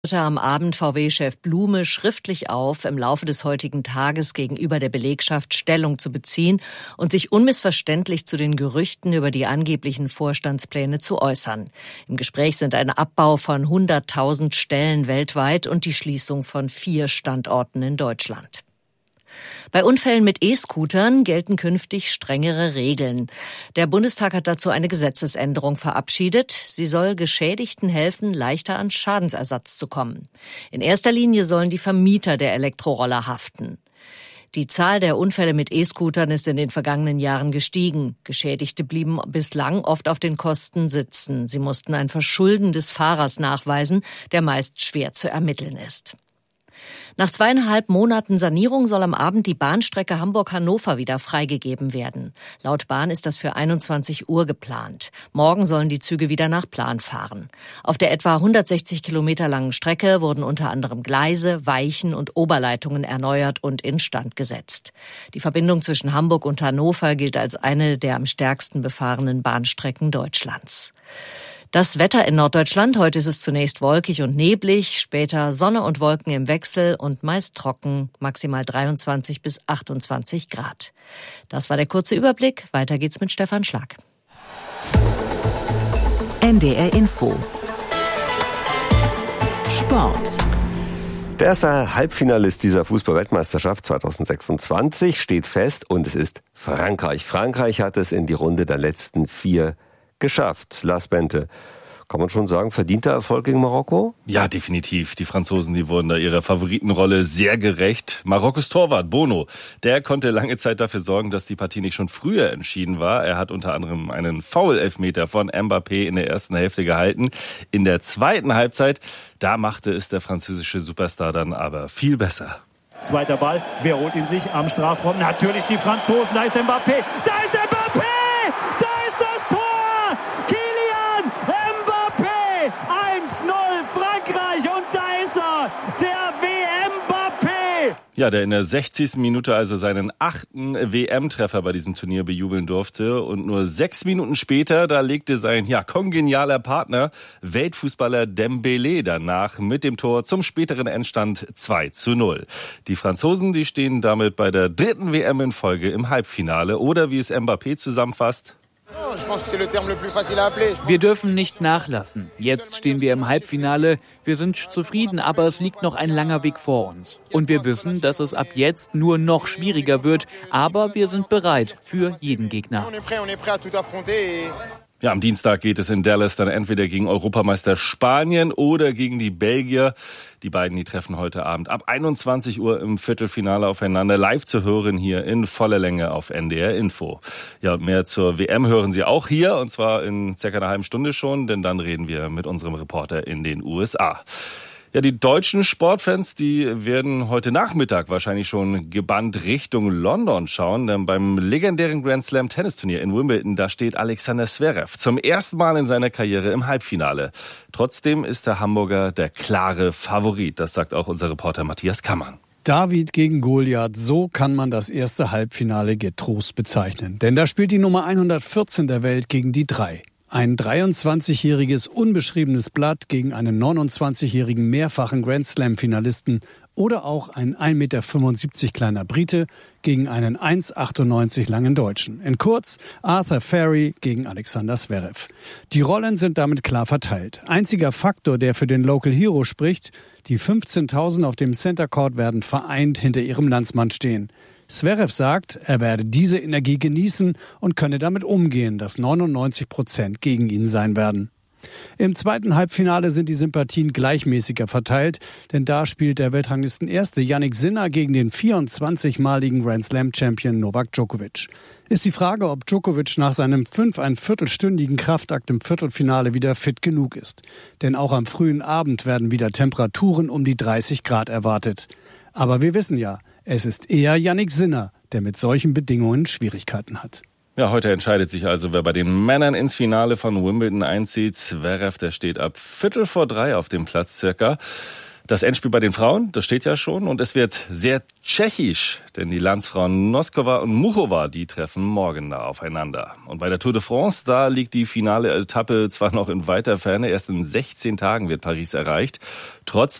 Am Abend VW-Chef Blume schriftlich auf, im Laufe des heutigen Tages gegenüber der Belegschaft Stellung zu beziehen und sich unmissverständlich zu den Gerüchten über die angeblichen Vorstandspläne zu äußern. Im Gespräch sind ein Abbau von 100.000 Stellen weltweit und die Schließung von 4 Standorten in Deutschland. Bei Unfällen mit E-Scootern gelten künftig strengere Regeln. Der Bundestag hat dazu eine Gesetzesänderung verabschiedet. Sie soll Geschädigten helfen, leichter an Schadensersatz zu kommen. In erster Linie sollen die Vermieter der Elektroroller haften. Die Zahl der Unfälle mit E-Scootern ist in den vergangenen Jahren gestiegen. Geschädigte blieben bislang oft auf den Kosten sitzen. Sie mussten ein Verschulden des Fahrers nachweisen, der meist schwer zu ermitteln ist. Nach 2,5 Monaten Sanierung soll am Abend die Bahnstrecke Hamburg-Hannover wieder freigegeben werden. Laut Bahn ist das für 21 Uhr geplant. Morgen sollen die Züge wieder nach Plan fahren. Auf der etwa 160 Kilometer langen Strecke wurden unter anderem Gleise, Weichen und Oberleitungen erneuert und instand gesetzt. Die Verbindung zwischen Hamburg und Hannover gilt als eine der am stärksten befahrenen Bahnstrecken Deutschlands. Das Wetter in Norddeutschland. Heute ist es zunächst wolkig und neblig, später Sonne und Wolken im Wechsel und meist trocken, maximal 23 bis 28 Grad. Das war der kurze Überblick. Weiter geht's mit Stefan Schlag. NDR Info. Sport. Der erste Halbfinalist dieser Fußball-Weltmeisterschaft 2026 steht fest und es ist Frankreich. Frankreich hat es in die Runde der letzten 4 geschafft. Lars Bente, kann man schon sagen, verdienter Erfolg gegen Marokko? Ja, definitiv. Die Franzosen, die wurden da ihrer Favoritenrolle sehr gerecht. Marokkos Torwart Bono, der konnte lange Zeit dafür sorgen, dass die Partie nicht schon früher entschieden war. Er hat unter anderem einen Foul-Elfmeter von Mbappé in der ersten Hälfte gehalten. In der zweiten Halbzeit, da machte es der französische Superstar dann aber viel besser. Zweiter Ball, wer holt ihn sich am Strafraum? Natürlich die Franzosen, da ist Mbappé, da ist Mbappé, da ist das Tor! Kylian Mbappé, 1-0 Frankreich und da ist er, der WM-Mbappé! Ja, der in der 60. Minute also seinen 8. WM-Treffer bei diesem Turnier bejubeln durfte. Und nur 6 Minuten später, da legte sein kongenialer Partner, Weltfußballer Dembélé, danach mit dem Tor zum späteren Endstand 2-0. Die Franzosen, die stehen damit bei der 3. WM in Folge im Halbfinale. Oder wie es Mbappé zusammenfasst: Wir dürfen nicht nachlassen. Jetzt stehen wir im Halbfinale. Wir sind zufrieden, aber es liegt noch ein langer Weg vor uns. Und wir wissen, dass es ab jetzt nur noch schwieriger wird. Aber wir sind bereit für jeden Gegner. Ja, am Dienstag geht es in Dallas dann entweder gegen Europameister Spanien oder gegen die Belgier. Die beiden, die treffen heute Abend ab 21 Uhr im Viertelfinale aufeinander. Live zu hören hier in voller Länge auf NDR Info. Ja, und mehr zur WM hören Sie auch hier, und zwar in circa einer halben Stunde schon, denn dann reden wir mit unserem Reporter in den USA. Ja, die deutschen Sportfans, die werden heute Nachmittag wahrscheinlich schon gebannt Richtung London schauen, denn beim legendären Grand Slam Tennisturnier in Wimbledon, da steht Alexander Zverev zum ersten Mal in seiner Karriere im Halbfinale. Trotzdem ist der Hamburger der klare Favorit, das sagt auch unser Reporter Matthias Kammann. David gegen Goliath, so kann man das erste Halbfinale getrost bezeichnen. Denn da spielt die Nummer 114 der Welt gegen die 3. Ein 23-jähriges unbeschriebenes Blatt gegen einen 29-jährigen mehrfachen Grand-Slam-Finalisten oder auch ein 1,75 Meter kleiner Brite gegen einen 1,98 langen Deutschen. In kurz, Arthur Ferry gegen Alexander Zverev. Die Rollen sind damit klar verteilt. Einziger Faktor, der für den Local Hero spricht: die 15.000 auf dem Center Court werden vereint hinter ihrem Landsmann stehen. Zverev sagt, er werde diese Energie genießen und könne damit umgehen, dass 99% gegen ihn sein werden. Im zweiten Halbfinale sind die Sympathien gleichmäßiger verteilt, denn da spielt der Weltranglistenerste Jannik Sinner gegen den 24-maligen Grand Slam Champion Novak Djokovic. Ist die Frage, ob Djokovic nach seinem 5,25-stündigen Kraftakt im Viertelfinale wieder fit genug ist. Denn auch am frühen Abend werden wieder Temperaturen um die 30 Grad erwartet. Aber wir wissen ja, es ist eher Jannik Sinner, der mit solchen Bedingungen Schwierigkeiten hat. Ja, heute entscheidet sich also, wer bei den Männern ins Finale von Wimbledon einzieht. Zverev, der steht ab 2:45 auf dem Platz circa. Das Endspiel bei den Frauen, das steht ja schon. Und es wird sehr tschechisch, denn die Landsfrauen Noskova und Muchova, die treffen morgen da aufeinander. Und bei der Tour de France, da liegt die finale Etappe zwar noch in weiter Ferne. Erst in 16 Tagen wird Paris erreicht. Trotzdem